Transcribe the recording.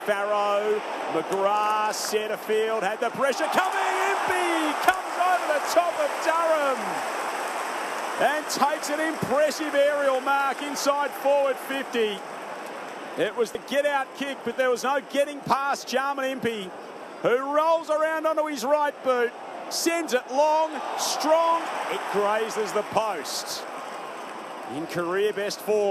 Farrow, McGrath, centre field, had the pressure coming. Impey comes over the top of Durham and takes an impressive aerial mark inside forward 50. It was the get-out kick, but there was no getting past Jarman Impey, who rolls around onto his right boot, sends it long, strong, it grazes the post. In career best form.